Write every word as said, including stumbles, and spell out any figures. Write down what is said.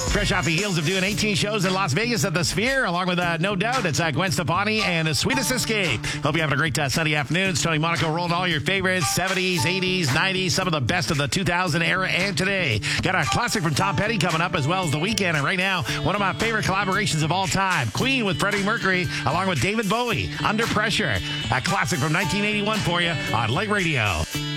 Fresh off the heels of doing eighteen shows in Las Vegas at the Sphere, along with uh, No Doubt, it's uh, Gwen Stefani and Sweetest Escape. Hope you're having a great uh, Sunday afternoon. It's Tony Monaco rolling all your favorites, seventies, eighties, nineties, some of the best of the two thousand era and today. Got a classic from Tom Petty coming up, as well as The Weeknd. And right now, one of my favorite collaborations of all time, Queen with Freddie Mercury, along with David Bowie, Under Pressure. A classic from nineteen eighty-one for you on Light Radio.